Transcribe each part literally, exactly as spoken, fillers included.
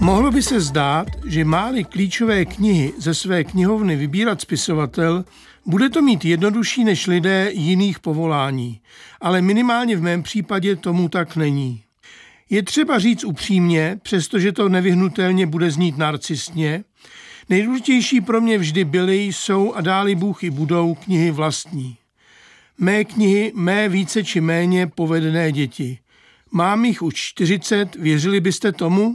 Mohlo by se zdát, že má-li klíčové knihy ze své knihovny vybírat spisovatel, bude to mít jednodušší než lidé jiných povolání, ale minimálně v mém případě tomu tak není. Je třeba říct upřímně, přestože to nevyhnutelně bude znít narcistně, nejdůležitější pro mě vždy byly, jsou a dáli Bůh i budou knihy vlastní. Mé knihy, mé více či méně povedené děti. Mám jich už čtyřicet, věřili byste tomu?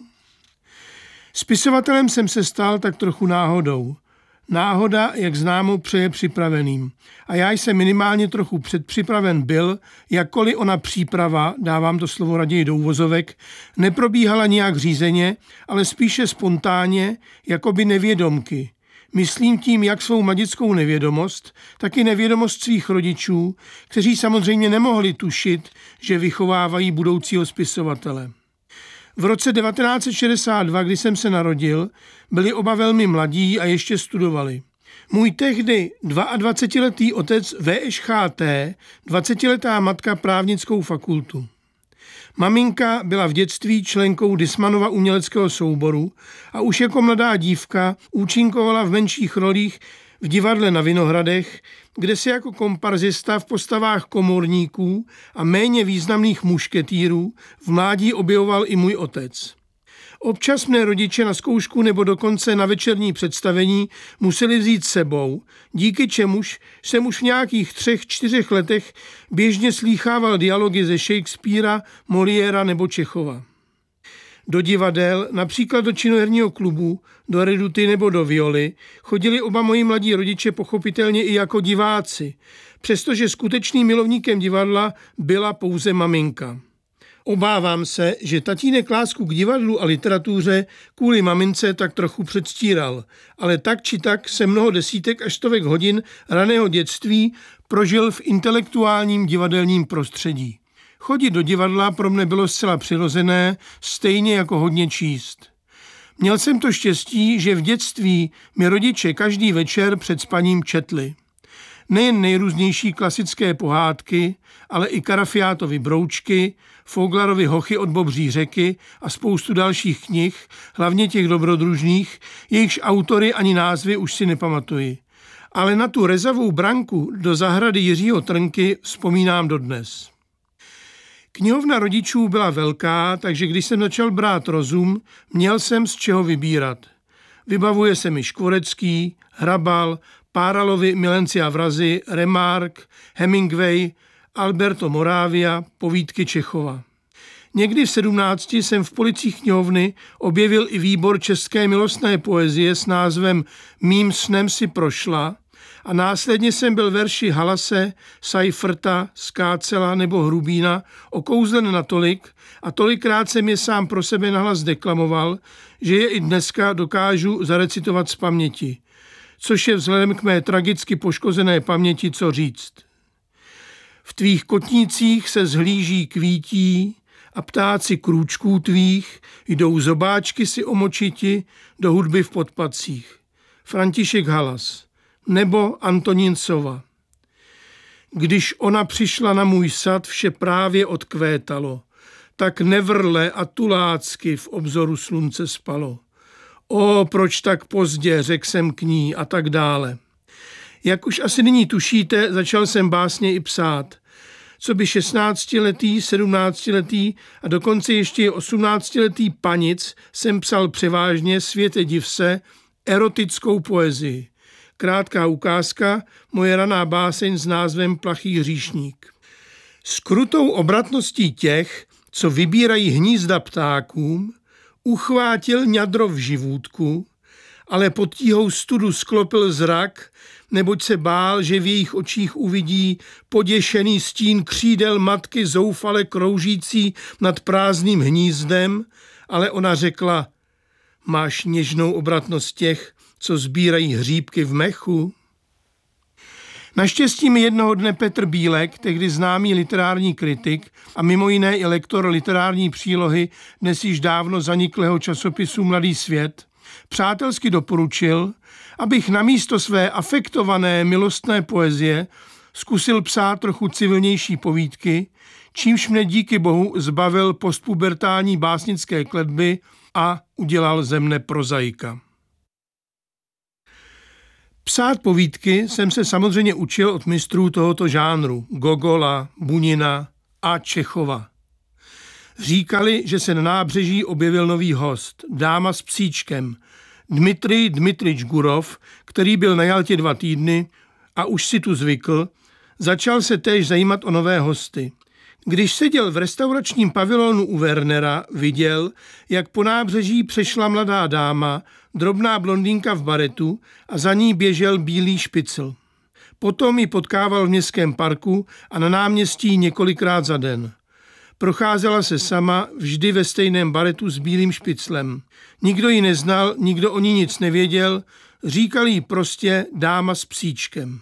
Spisovatelem jsem se stal tak trochu náhodou. Náhoda, jak známo, přeje připraveným. A já jsem minimálně trochu předpřipraven byl, jakkoliv ona příprava, dávám to slovo raději do uvozovek, neprobíhala nijak řízeně, ale spíše spontánně, jakoby nevědomky. Myslím tím jak svou mladickou nevědomost, tak i nevědomost svých rodičů, kteří samozřejmě nemohli tušit, že vychovávají budoucího spisovatele. V roce devatenáct set šedesát dva, kdy jsem se narodil, byli oba velmi mladí a ještě studovali. Můj tehdy dvaadvacetiletý otec V Š Ch T, dvacetiletá matka právnickou fakultu. Maminka byla v dětství členkou Dismanova uměleckého souboru a už jako mladá dívka účinkovala v menších rolích v divadle na Vinohradech, kde se jako komparzista v postavách komorníků a méně významných mušketýrů v mládí objevoval i můj otec. Občas mne rodiče na zkoušku nebo dokonce na večerní představení museli vzít sebou, díky čemuž jsem už v nějakých třech, čtyřech letech běžně slýchával dialogy ze Shakespearea, Moliéra nebo Čechova. Do divadel, například do činoherního klubu, do Reduty nebo do Violy, chodili oba moji mladí rodiče pochopitelně i jako diváci, přestože skutečným milovníkem divadla byla pouze maminka. Obávám se, že tatínek lásku k divadlu a literatuře kvůli mamince tak trochu předstíral, ale tak či tak se mnoho desítek až stovek hodin raného dětství prožil v intelektuálním divadelním prostředí. Chodit do divadla pro mne bylo zcela přirozené, stejně jako hodně číst. Měl jsem to štěstí, že v dětství mi rodiče každý večer před spaním četli. Nejen nejrůznější klasické pohádky, ale i Karafiátovy broučky, Foglarovy hochy od Bobří řeky a spoustu dalších knih, hlavně těch dobrodružných, jejichž autory ani názvy už si nepamatuji. Ale na tu rezavou branku do zahrady Jiřího Trnky vzpomínám dodnes. Knihovna rodičů byla velká, takže když jsem začal brát rozum, měl jsem z čeho vybírat. Vybavuje se mi Škvorecký, Hrabal, Páralovi Milenci a vrazi, Remarque, Hemingway, Alberto Moravia, povídky Čechova. Někdy v sedmnácti jsem v policích knihovny objevil i výbor české milostné poezie s názvem Mým snem si prošla a následně jsem byl verši Halase, Seiferta, Skácela nebo Hrubína okouzlen natolik a tolikrát jsem je sám pro sebe nahlas deklamoval, že je i dneska dokážu zarecitovat z paměti, což je vzhledem k mé tragicky poškozené paměti co říct. V tvých kotnících se zhlíží kvítí a ptáci krůčků tvých jdou zobáčky si omočiti do hudby v podpacích. František Halas nebo Antonín Sova. Když ona přišla na můj sad, vše právě odkvétalo, tak nevrle a tulácky v obzoru slunce spalo. O, proč tak pozdě, řekl jsem k ní a tak dále. Jak už asi nyní tušíte, začal jsem básně i psát. Co by šestnáctiletý, sedmnáctiletý a dokonce ještě osmnáctiletý panic jsem psal převážně, světe div se, erotickou poezii. Krátká ukázka, moje raná báseň s názvem Plachý hříšník. S krutou obratností těch, co vybírají hnízda ptákům, uchvátil ňadro v živůtku, ale pod tíhou studu sklopil zrak, neboť se bál, že v jejich očích uvidí poděšený stín křídel matky zoufale kroužící nad prázdným hnízdem, ale ona řekla, máš něžnou obratnost těch, co sbírají hříbky v mechu? Naštěstí mi jednoho dne Petr Bílek, tehdy známý literární kritik a mimo jiné i lektor literární přílohy dnes již dávno zaniklého časopisu Mladý svět, přátelsky doporučil, abych namísto své afektované milostné poezie zkusil psát trochu civilnější povídky, čímž mne díky bohu zbavil postpubertální básnické kletby a udělal ze mne prozaika. Psát povídky jsem se samozřejmě učil od mistrů tohoto žánru, Gogola, Bunina a Čechova. Říkali, že se na nábřeží objevil nový host, dáma s psíčkem, Dmitrij Dmitrič Gurov, který byl na Jaltě dva týdny a už si tu zvykl, začal se též zajímat o nové hosty. Když seděl v restauračním pavilonu u Wernera, viděl, jak po nábřeží přešla mladá dáma, drobná blondýnka v baretu a za ní běžel bílý špicl. Potom ji potkával v městském parku a na náměstí několikrát za den. Procházela se sama, vždy ve stejném baretu s bílým špiclem. Nikdo ji neznal, nikdo o ní nic nevěděl, říkali jí prostě dáma s psíčkem.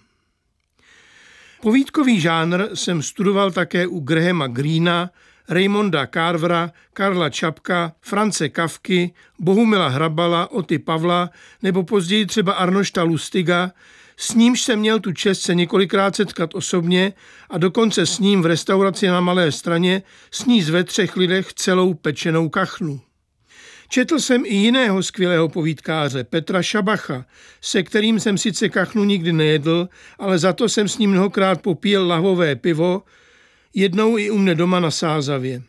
Povídkový žánr jsem studoval také u Grahama Greena, Raymonda Carvera, Karla Čapka, France Kafky, Bohumila Hrabala, Oty Pavla nebo později třeba Arnošta Lustiga, s nímž jsem měl tu čest se několikrát setkat osobně a dokonce s ním v restauraci na Malé Straně sníst ve třech lidech celou pečenou kachnu. Četl jsem i jiného skvělého povídkáře, Petra Šabacha, se kterým jsem sice kachnu nikdy nejedl, ale za to jsem s ním mnohokrát popíjel lahvové pivo, jednou i u mne doma na Sázavě.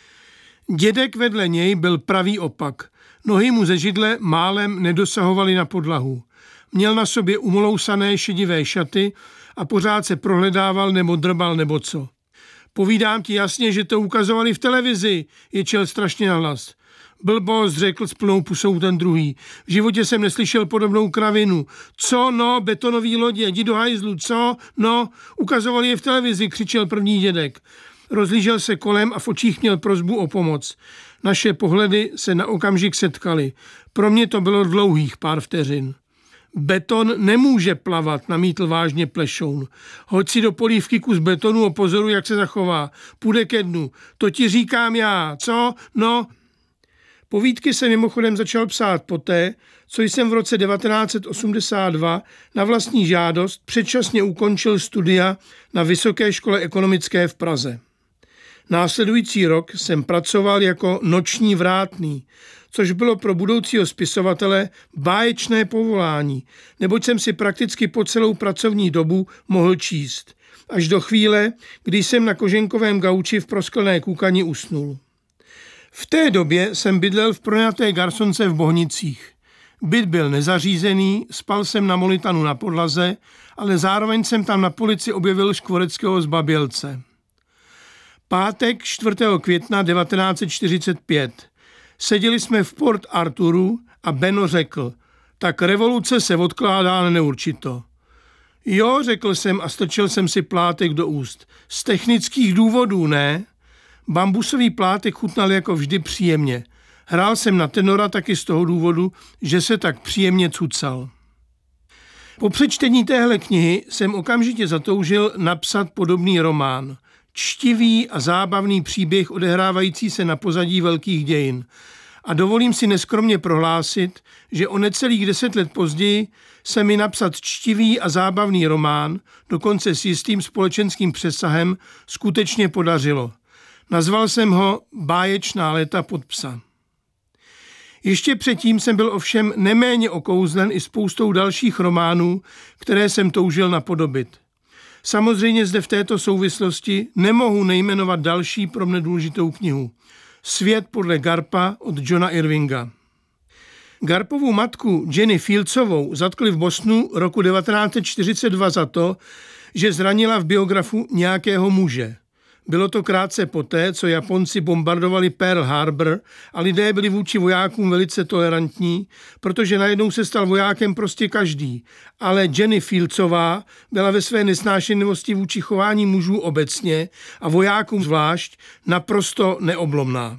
Dědek vedle něj byl pravý opak. Nohy mu ze židle málem nedosahovaly na podlahu. Měl na sobě umolousané šedivé šaty a pořád se prohledával nebo drbal nebo co. Povídám ti jasně, že to ukazovali v televizi, ječel strašně nahlas. Blbost, řekl s plnou pusou ten druhý. V životě jsem neslyšel podobnou kravinu. Co, no, betonový lodě, jdi do hajzlu, co, no, ukazovali je v televizi, křičel první dědek. Rozlížel se kolem a v očích měl prosbu o pomoc. Naše pohledy se na okamžik setkaly. Pro mě to bylo dlouhých pár vteřin. Beton nemůže plavat, namítl vážně Plešoun. Hoď si do polívky kus betonu a pozoruj, jak se zachová. Půjde ke dnu. To ti říkám já. Co? No. Povídky jsem mimochodem začal psát poté, co jsem v roce devatenáct set osmdesát dva na vlastní žádost předčasně ukončil studia na Vysoké škole ekonomické v Praze. Následující rok jsem pracoval jako noční vrátný, což bylo pro budoucího spisovatele báječné povolání, neboť jsem si prakticky po celou pracovní dobu mohl číst, až do chvíle, kdy jsem na koženkovém gauči v prosklené kůkani usnul. V té době jsem bydlel v pronajaté garsonce v Bohnicích. Byt byl nezařízený, spal jsem na molitanu na podlaze, ale zároveň jsem tam na polici objevil Škvoreckého z Babělce. Pátek čtvrtého května devatenáct set čtyřicet pět. Seděli jsme v Port Arturu a Beno řekl, tak revoluce se odkládá na neurčito. Jo, řekl jsem a strčil jsem si plátek do úst. Z technických důvodů, ne? Bambusový plátek chutnal jako vždy příjemně. Hrál jsem na tenora taky z toho důvodu, že se tak příjemně cucal. Po přečtení téhle knihy jsem okamžitě zatoužil napsat podobný román. Čtivý a zábavný příběh odehrávající se na pozadí velkých dějin. A dovolím si neskromně prohlásit, že o necelých deset let později se mi napsat čtivý a zábavný román, dokonce s jistým společenským přesahem, skutečně podařilo. Nazval jsem ho Báječná léta pod psa. Ještě předtím jsem byl ovšem neméně okouzlen i spoustou dalších románů, které jsem toužil napodobit. Samozřejmě zde v této souvislosti nemohu nejmenovat další pro mne důležitou knihu. Svět podle Garpa od Johna Irvinga. Garpovu matku Jenny Fieldsovou zatkli v Bostonu roku devatenáct set čtyřicet dva za to, že zranila v biografu nějakého muže. Bylo to krátce poté, co Japonci bombardovali Pearl Harbor a lidé byli vůči vojákům velice tolerantní, protože najednou se stal vojákem prostě každý. Ale Jenny Fieldsová byla ve své nesnášenlivosti vůči chování mužů obecně a vojákům zvlášť naprosto neoblomná.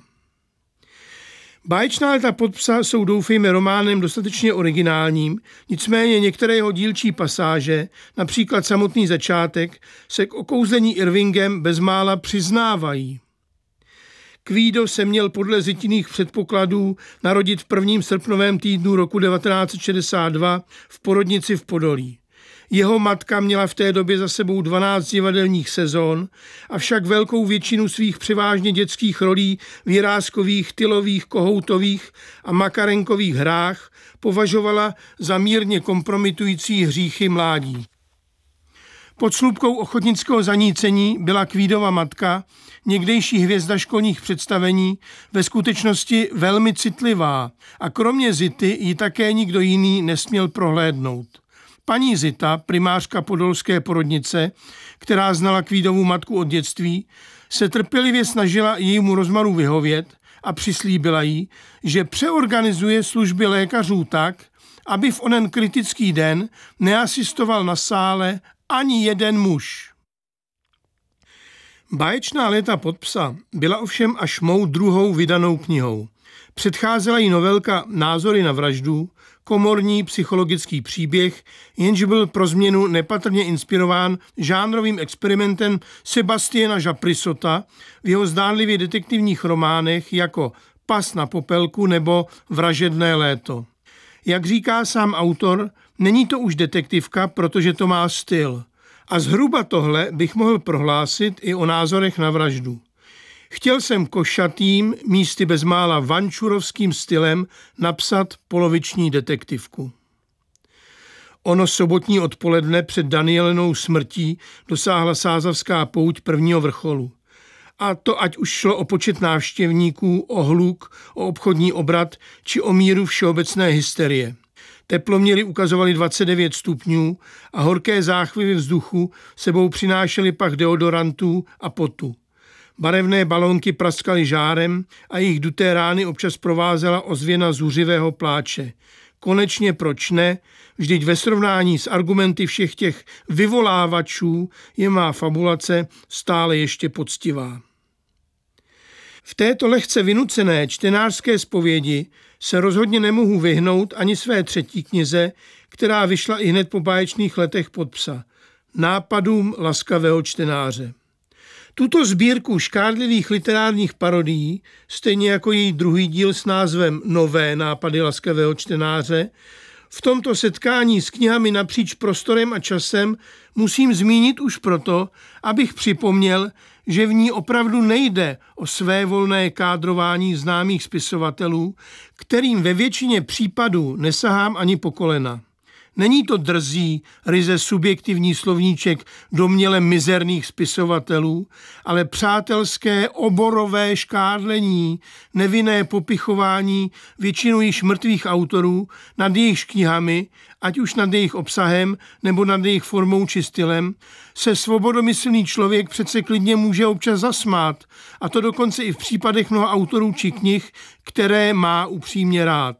Báječná léta pod psa jsou doufejme románem dostatečně originálním, nicméně některé jeho dílčí pasáže, například samotný začátek, se k okouzlení Irvingem bezmála přiznávají. Kvído se měl podle Zitiných předpokladů narodit v prvním srpnovém týdnu roku devatenáct set šedesát dva v porodnici v Podolí. Jeho matka měla v té době za sebou dvanáct divadelních sezon, avšak velkou většinu svých převážně dětských rolí v Jiráskových, Tylových, Kohoutových a Makarenkových hrách považovala za mírně kompromitující hříchy mládí. Pod slupkou ochotnického zanícení byla Kvídova matka, někdejší hvězda školních představení, ve skutečnosti velmi citlivá a kromě Zity ji také nikdo jiný nesměl prohlédnout. Paní Zita, primářka podolské porodnice, která znala Kvídovu matku od dětství, se trpělivě snažila jejímu rozmaru vyhovět a přislíbila jí, že přeorganizuje služby lékařů tak, aby v onen kritický den neasistoval na sále ani jeden muž. Báječná léta pod psa byla ovšem až mou druhou vydanou knihou. Předcházela jí novelka Názory na vraždu, komorní psychologický příběh, jenž byl pro změnu nepatrně inspirován žánrovým experimentem Sebastiana Japrisota v jeho zdánlivě detektivních románech jako Pas na popelku nebo Vražedné léto. Jak říká sám autor, není to už detektivka, protože to má styl. A zhruba tohle bych mohl prohlásit i o Názorech na vraždu. Chtěl jsem košatým, místy bezmála vančurovským stylem napsat poloviční detektivku. Ono sobotní odpoledne před Danielenou smrtí dosáhla sázavská pouť prvního vrcholu. A to ať už šlo o počet návštěvníků, o hluk, o obchodní obrat či o míru všeobecné hysterie. Teploměry ukazovaly dvacet devět stupňů a horké záchvěvy vzduchu sebou přinášely pach deodorantů a potu. Barevné balónky praskaly žárem a jejich duté rány občas provázela ozvěna zuřivého pláče. Konečně proč ne? Vždyť ve srovnání s argumenty všech těch vyvolávačů je má fabulace stále ještě poctivá. V této lehce vynucené čtenářské zpovědi se rozhodně nemohu vyhnout ani své třetí knize, která vyšla i hned po báječných letech pod psa. Nápadům laskavého čtenáře. Tuto sbírku škádlivých literárních parodií, stejně jako její druhý díl s názvem Nové nápady laskavého čtenáře, v tomto setkání s knihami napříč prostorem a časem musím zmínit už proto, abych připomněl, že v ní opravdu nejde o svévolné kádrování známých spisovatelů, kterým ve většině případů nesahám ani po kolena. Není to drzý, ryze subjektivní slovníček domněle mizerných spisovatelů, ale přátelské oborové škádlení, nevinné popichování většinou již mrtvých autorů nad jejich knihami, ať už nad jejich obsahem nebo nad jejich formou či stylem, se svobodomyslný člověk přece klidně může občas zasmát, a to dokonce i v případech mnoha autorů či knih, které má upřímně rád.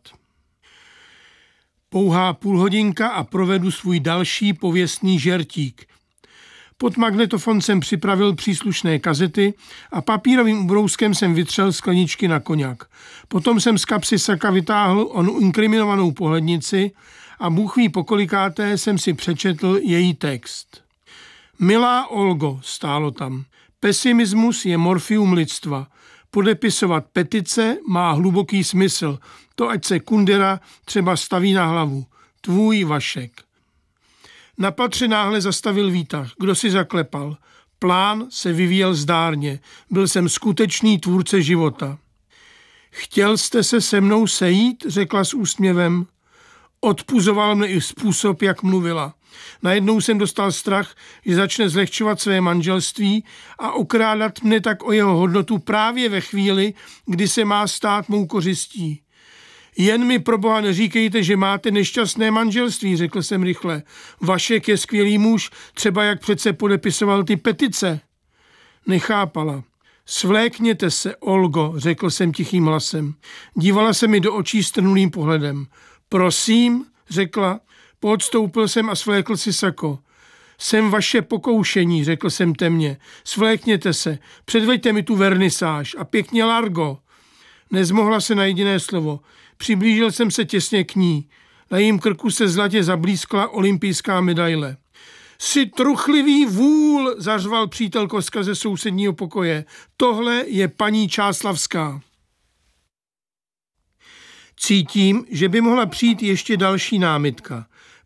Pouhá půlhodinka a provedu svůj další pověstný žertík. Pod magnetofon jsem připravil příslušné kazety a papírovým ubrouskem jsem vytřel skleničky na koňak. Potom jsem z kapsy saka vytáhl onu inkriminovanou pohlednici a bůh ví pokolikáté jsem si přečetl její text. Milá Olgo, stálo tam, pesimismus je morfium lidstva. Podepisovat petice má hluboký smysl, to ať se Kundera třeba staví na hlavu. Tvůj Vašek. Na patře náhle zastavil výtah. Kdo si zaklepal? Plán se vyvíjel zdárně. Byl jsem skutečný tvůrce života. Chtěl jste se se mnou sejít? Řekla s úsměvem. Odpuzoval mne i způsob, jak mluvila. Najednou jsem dostal strach, že začne zlehčovat své manželství a okrádat mne tak o jeho hodnotu právě ve chvíli, kdy se má stát mou kořistí. Jen mi proboha neříkejte, že máte nešťastné manželství, řekl jsem rychle. Vašek je skvělý muž, třeba jak přece podepisoval ty petice. Nechápala. Svlékněte se, Olgo, řekl jsem tichým hlasem. Dívala se mi do očí strnulým pohledem. Prosím, řekla. Podstoupil jsem a svlékl si sako. Jsem vaše pokoušení, řekl jsem temně. Svlékněte se, předveďte mi tu vernisáž a pěkně largo. Nezmohla se na jediné slovo. Přiblížil jsem se těsně k ní. Na jejím krku se zlatě zablískla olympijská medaile. Jsi truchlivý vůl, zařval přítel Koska ze sousedního pokoje. Tohle je paní Čáslavská. Cítím, že by mohla přijít ještě další námitka.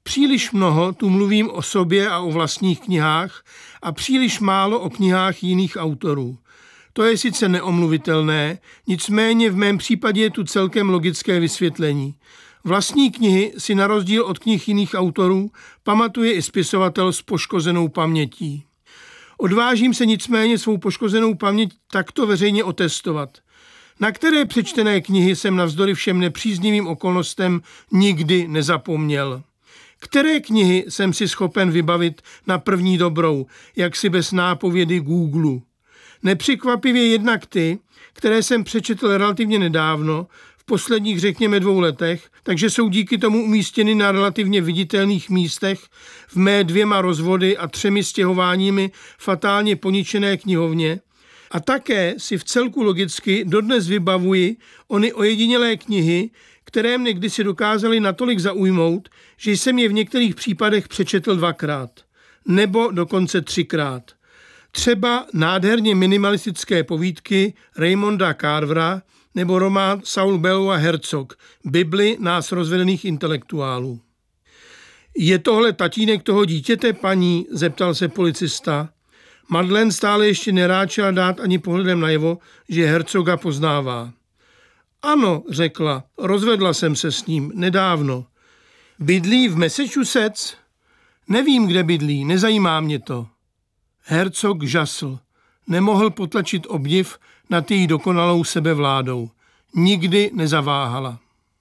Příliš mnoho tu mluvím o sobě a o vlastních knihách a příliš málo o knihách jiných autorů. To je sice neomluvitelné, nicméně v mém případě je tu celkem logické vysvětlení. Vlastní knihy si na rozdíl od knih jiných autorů pamatuje i spisovatel s poškozenou pamětí. Odvážím se nicméně svou poškozenou paměť takto veřejně otestovat. Na které přečtené knihy jsem navzdory všem nepříznivým okolnostem nikdy nezapomněl? Které knihy jsem si schopen vybavit na první dobrou, jak si bez nápovědy Google? Nepřekvapivě jednak ty, které jsem přečetl relativně nedávno, v posledních řekněme dvou letech, takže jsou díky tomu umístěny na relativně viditelných místech v mé dvěma rozvody a třemi stěhováními fatálně poničené knihovně. A také si v celku logicky dodnes vybavuji ony ojedinělé knihy, které mne kdysi dokázaly natolik zaujmout, že jsem je v některých případech přečetl dvakrát, nebo dokonce třikrát. Třeba nádherně minimalistické povídky Raymonda Carvera nebo román Saul Bellow a Herzog, Bibli nás rozvedených intelektuálů. Je tohle tatínek toho dítěte, paní? Zeptal se policista. Madeleine stále ještě neráčela dát ani pohledem najevo, že Herzoga poznává. Ano, řekla, rozvedla jsem se s ním nedávno. Bydlí v Massachusetts? Nevím, kde bydlí, nezajímá mě to. Herzog žasl. Nemohl potlačit obdiv nad její dokonalou sebevládou. Nikdy nezaváhala.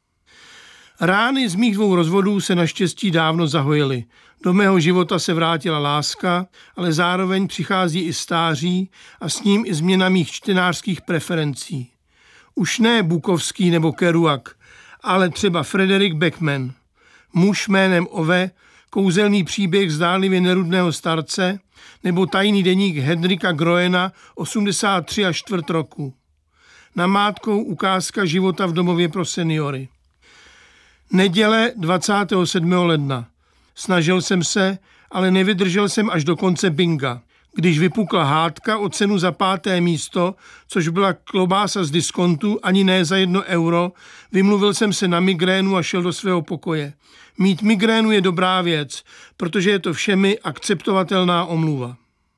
Rány z mých dvou rozvodů se naštěstí dávno zahojily. Do mého života se vrátila láska, ale zároveň přichází i stáří a s ním i změna mých čtenářských preferencí. Už ne Bukovský nebo Kerouac, ale třeba Frederick Backman. Muž jménem Ove, kouzelný příběh zdánlivě nerudného starce, nebo tajný deník Henrika Groena osmdesát tři a čtvrt roku. Namátkou ukázka života v domově pro seniory. Neděle dvacátého sedmého ledna. Snažil jsem se, ale nevydržel jsem až do konce binga. Když vypukla hádka o cenu za páté místo, což byla klobása z diskontu, ani ne za jedno euro, vymluvil jsem se na migrénu a šel do svého pokoje. Mít migrénu je dobrá věc, protože je to všemi akceptovatelná omluva.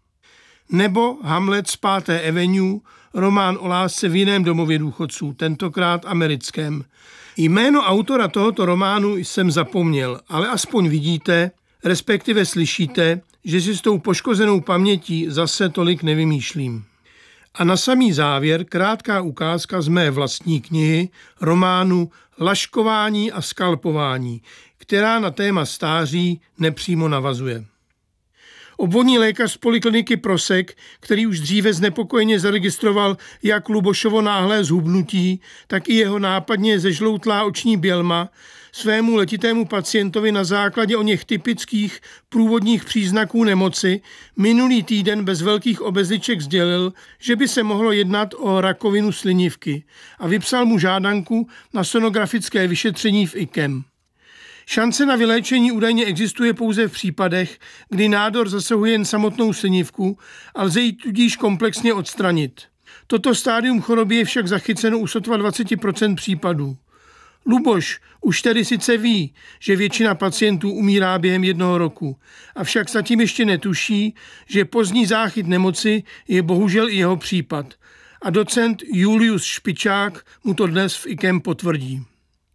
Nebo Hamlet z páté Avenue, román o lásce v jiném domově důchodců, tentokrát americkém. Jméno autora tohoto románu jsem zapomněl, ale aspoň vidíte, respektive slyšíte, že si s tou poškozenou pamětí zase tolik nevymýšlím. A na samý závěr krátká ukázka z mé vlastní knihy, románu Laškování a skalpování, která na téma stáří nepřímo navazuje. Obvodní lékař z polikliniky Prosek, který už dříve znepokojeně zaregistroval jak Lubošovo náhlé zhubnutí, tak i jeho nápadně zežloutlá oční bělma, svému letitému pacientovi na základě oněch typických průvodních příznaků nemoci minulý týden bez velkých obezliček sdělil, že by se mohlo jednat o rakovinu slinivky a vypsal mu žádanku na sonografické vyšetření v I K E M. Šance na vyléčení údajně existuje pouze v případech, kdy nádor zasahuje jen samotnou slinivku a lze ji tudíž komplexně odstranit. Toto stádium choroby je však zachyceno u sotva dvacet procent případů. Luboš už tedy sice ví, že většina pacientů umírá během jednoho roku, avšak zatím ještě netuší, že pozdní záchyt nemoci je bohužel i jeho případ. A docent Julius Špičák mu to dnes v I K E M potvrdí.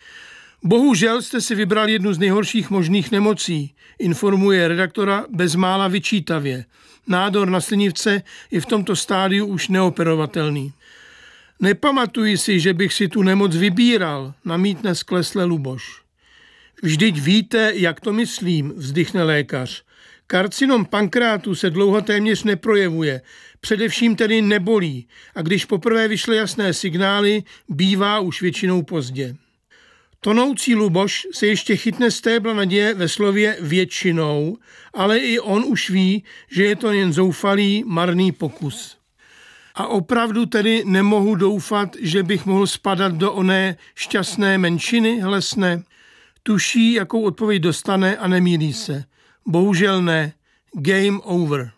Bohužel jste si vybral jednu z nejhorších možných nemocí, informuje redaktora bezmála vyčítavě. Nádor na slinivce je v tomto stádiu už neoperovatelný. Nepamatuji si, že bych si tu nemoc vybíral, namítne sklesle Luboš. Vždyť víte, jak to myslím, vzdychne lékař. Karcinom pankreatu se dlouho téměř neprojevuje, především tedy nebolí a když poprvé vyšly jasné signály, bývá už většinou pozdě. Tonoucí Luboš se ještě chytne stébla naděje ve slově většinou, ale i on už ví, že je to jen zoufalý, marný pokus. A opravdu tedy nemohu doufat, že bych mohl spadat do oné šťastné menšiny, hlesne. Tuší, jakou odpověď dostane a nemýlí se. Bohužel ne. Game over.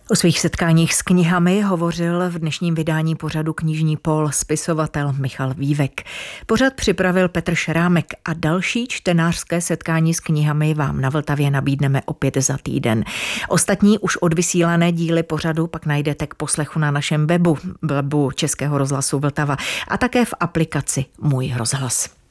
O svých setkáních s knihami hovořil v dnešním vydání pořadu Knižní pól spisovatel Michal Vívek. Pořad připravil Petr Šerámek a další čtenářské setkání s knihami vám na Vltavě nabídneme opět za týden. Ostatní už odvysílané díly pořadu pak najdete k poslechu na našem webu, webu Českého rozhlasu Vltava a také v aplikaci Můj rozhlas.